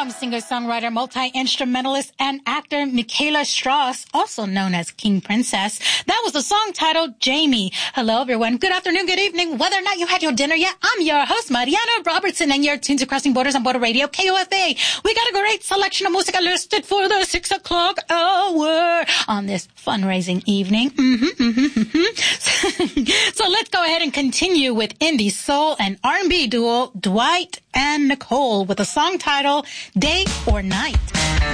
from singer-songwriter, multi-instrumentalist, and actor Michaela Strauss, also known as King Princess. That was the song titled Jamie. Hello, everyone. Good afternoon, good evening. Whether or not you had your dinner yet, I'm your host, Mariana Robertson, and you're tuned to Crossing Borders on Border Radio, KOFA. We got a great selection of music listed for the 6 o'clock hour on this fundraising evening. So let's go ahead and continue with indie soul and R&B duo Dwight and Nicole with a song titled Day or Night.